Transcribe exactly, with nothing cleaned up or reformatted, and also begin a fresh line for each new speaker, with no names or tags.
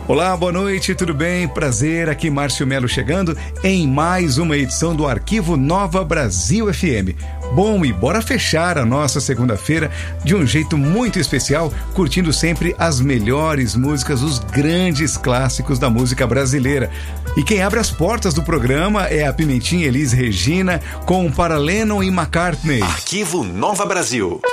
Olá, boa noite, tudo bem? Prazer, aqui Márcio Melo chegando em mais uma edição do Arquivo Nova Brasil F M. Bom, e bora fechar a nossa segunda-feira de um jeito muito especial, curtindo sempre as melhores músicas, os grandes clássicos da música brasileira. E quem abre as portas do programa é a Pimentinha Elis Regina com Para Lennon e McCartney.
Arquivo Nova Brasil.